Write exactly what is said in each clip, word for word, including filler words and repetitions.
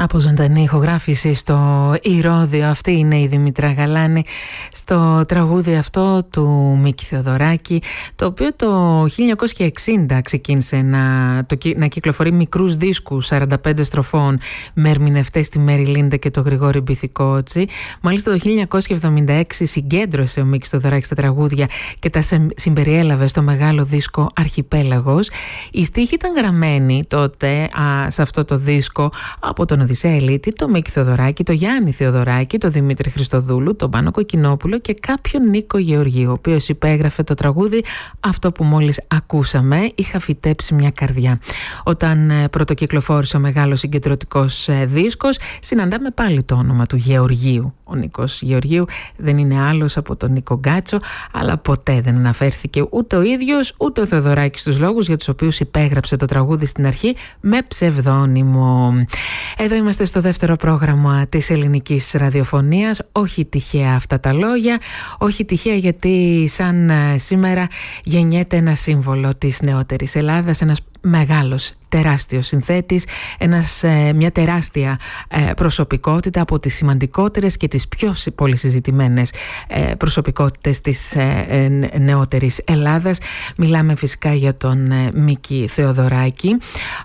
Από ζωντανή ηχογράφηση στο Ηρώδειο, αυτή είναι η Δήμητρα Γαλάνη στο τραγούδι αυτό του Μίκη Θεοδωράκη, το οποίο το χίλια εννιακόσια εξήντα ξεκίνησε να, το, να κυκλοφορεί μικρούς δίσκους σαράντα πέντε στροφών με ερμηνευτές τη Μέρι Λίντα και το Γρηγόρη Μπιθικότσι. Μάλιστα το χίλια εννιακόσια εβδομήντα έξι συγκέντρωσε ο Μίκης Θεοδωράκης τα τραγούδια και τα συμπεριέλαβε στο μεγάλο δίσκο Αρχιπέλαγος. Οι στίχοι ήταν γραμμένοι τότε α, σε αυτό το δίσκο από τον Οδυσσέα Ελίτη, τον Μίκη Θεοδωράκη, τον Γιάννη Θεοδωράκη, τον Δημήτρη Χριστοδούλου, τον Πάνο Κοκκινόπουλο και κάποιον Νίκο Γεωργίου, ο οποίος υπέγραφε το τραγούδι αυτό που μόλις ακούσαμε, «Είχα φυτέψει μια καρδιά». Όταν πρωτοκυκλοφόρησε ο μεγάλος συγκεντρωτικός δίσκος, συναντάμε πάλι το όνομα του Γεωργίου. Ο Νίκος Γεωργίου δεν είναι άλλος από τον Νίκο Γκάτσο, αλλά ποτέ δεν αναφέρθηκε ούτε ο ίδιος ούτε ο Θεοδωράκης στους λόγους για τους οποίους υπέγραψε το τραγούδι στην αρχή με ψευδόνυμο. Εδώ είμαστε στο δεύτερο πρόγραμμα της ελληνικής ραδιοφωνίας. Όχι τυχαία αυτά τα λόγια, όχι τυχαία γιατί σαν σήμερα γεννιέται ένα σύμβολο της νεότερης Ελλάδας, ένας μεγάλος, τεράστιος συνθέτης, ένας, μια τεράστια προσωπικότητα, από τις σημαντικότερες και τις πιο πολύ συζητημένες προσωπικότητες της νεότερης Ελλάδας. Μιλάμε φυσικά για τον Μίκη Θεοδωράκη.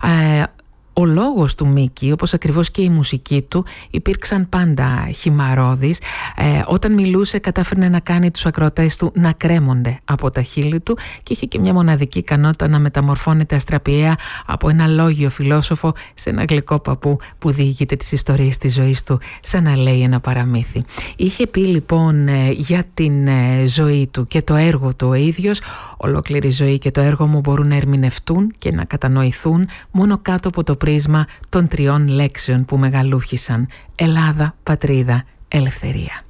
Ο λόγος του Μίκη, όπως ακριβώς και η μουσική του, υπήρξαν πάντα χυμαρώδεις. Ε, όταν μιλούσε κατάφερνε να κάνει τους ακροατές του να κρέμονται από τα χείλη του και είχε και μια μοναδική ικανότητα να μεταμορφώνεται αστραπιαία από ένα λόγιο φιλόσοφο σε ένα γλυκό παππού που διηγείται τις ιστορίες της ζωής του σαν να λέει ένα παραμύθι. Είχε πει λοιπόν για την ζωή του και το έργο του ο ίδιος: «Ολόκληρη ζωή και το έργο μου μπορούν να ερμηνευτούν και να κατανοηθούν μόνο κάτω από το πρίσμα των τριών λέξεων που μεγαλούχησαν: Ελλάδα, πατρίδα, ελευθερία».